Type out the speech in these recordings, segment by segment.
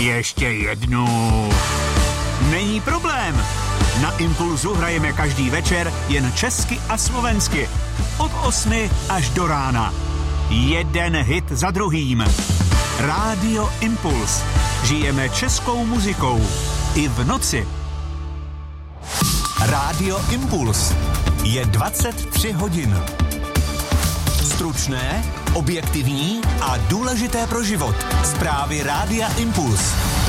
Ještě jednu. Není problém. Na Impulzu hrajeme každý večer jen česky a slovensky. Od 8 až do rána. Jeden hit za druhým. Rádio Impuls. Žijeme českou muzikou. I v noci. Rádio Impuls. Je 23 hodin. Stručné, objektivní a důležité pro život. Zprávy Rádia Impuls.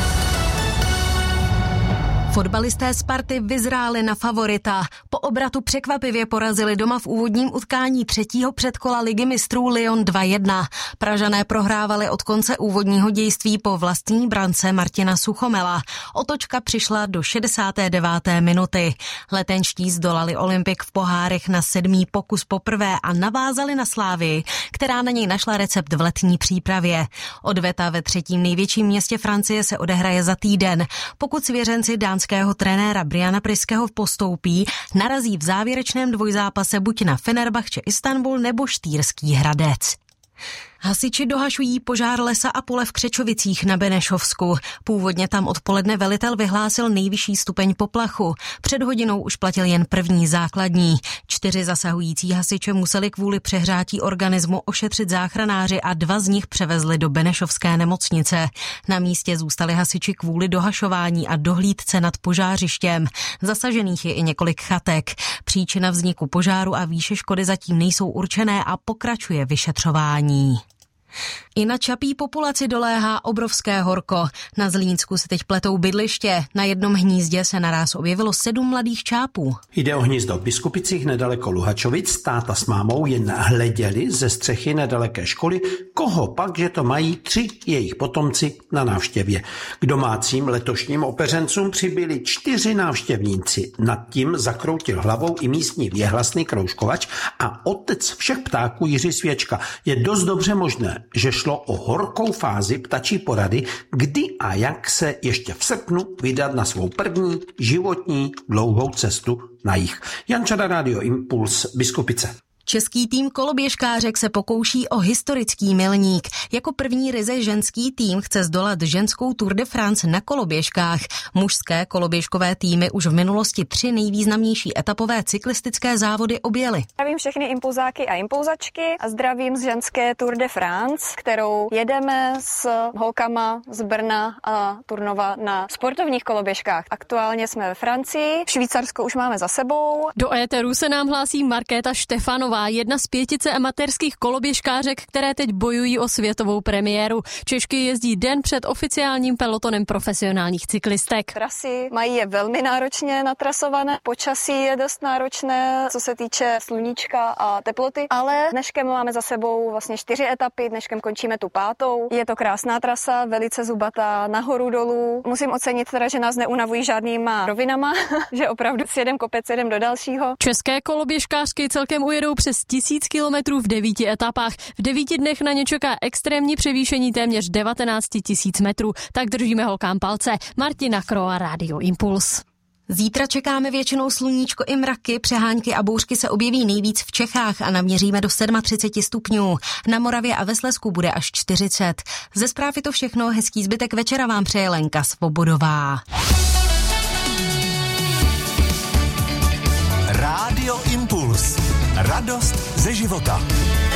Fotbalisté Sparty vyzráli na favorita. Po obratu překvapivě porazili doma v úvodním utkání 3. předkola Ligy mistrů Lyon 2-1. Pražané prohrávali od konce úvodního dějství po vlastní brance Martina Suchomela. Otočka přišla do 69. minuty. Letenští zdolali Olympik v pohárech na 7. pokus poprvé a navázali na Slávii, která na něj našla recept v letní přípravě. Odveta ve 3. největším městě Francie se odehraje za týden. Pokud svěřenci dánského trenéra Briana Priského postoupí, narazí v závěrečném dvojzápase buď na Fenerbahče Istanbul nebo Štýrský Hradec. Hasiči dohašují požár lesa a pole v Křečovicích na Benešovsku. Původně tam odpoledne velitel vyhlásil nejvyšší stupeň poplachu. Před hodinou už platil jen první základní. 4 zasahující hasiče museli kvůli přehřátí organismu ošetřit záchranáři a 2 z nich převezli do Benešovské nemocnice. Na místě zůstali hasiči kvůli dohašování a dohlídce nad požářištěm. Zasažených je i několik chatek. Příčina vzniku požáru a výše škody zatím nejsou určené a pokračuje vyšetřování. I na čapí populaci doléhá obrovské horko. Na Zlínsku se teď pletou bydliště. Na jednom hnízdě se naráz objevilo 7 mladých čápů. Jde o hnízdo v Biskupicích nedaleko Luhačovic. Táta s mámou jen hleděli ze střechy nedaleké školy, koho pak, že to mají 3 jejich potomci na návštěvě. K domácím letošním opeřencům přibyli 4 návštěvníci. Nad tím zakroutil hlavou i místní věhlasný kroužkovač a otec všech ptáků Jiří Svěčka. Je dost dobře možné, že šlo o horkou fázi ptačí porady, kdy a jak se ještě v srpnu vydat na svou první životní dlouhou cestu na jih. Jan Čada, Rádio Impuls, Biskupice. Český tým koloběžkářek se pokouší o historický milník. Jako první ryze ženský tým chce zdolat ženskou Tour de France na koloběžkách. Mužské koloběžkové týmy už v minulosti 3 nejvýznamnější etapové cyklistické závody objely. Zdravím všechny impulzáky a impulzačky a zdravím z ženské Tour de France, kterou jedeme s holkama z Brna a Turnova na sportovních koloběžkách. Aktuálně jsme ve Francii, Švýcarsko už máme za sebou. Do éteru se nám hlásí Markéta Štefanová, jedna z 5 amatérských koloběžkářek, které teď bojují o světovou premiéru. Češky jezdí den před oficiálním pelotonem profesionálních cyklistek. Trasy mají je velmi náročně natrasované, počasí je dost náročné, co se týče sluníčka a teploty, ale dneškem máme za sebou vlastně 4 etapy, dneškem končíme tu 5. Je to krásná trasa, velice zubatá, nahoru dolů. Musím ocenit teda, že nás neunavují žádnýma rovinama, že opravdu s jedem kopec, jedem do dalšího. České koloběžkářky celkem ujedou přes 1000 kilometrů v 9 etapách. V 9 dnech na ně čeká extrémní převýšení téměř 19 000 metrů. Tak držíme holkám palce. Martina Kroa, Rádio Impuls. Zítra čekáme většinou sluníčko i mraky, přehánky a bouřky se objeví nejvíc v Čechách a naměříme do 37 stupňů. Na Moravě a ve Slezsku bude až 40. Ze zpráv je to všechno, hezký zbytek večera vám přeje Lenka Svobodová. Rádio Impuls. Radost ze života.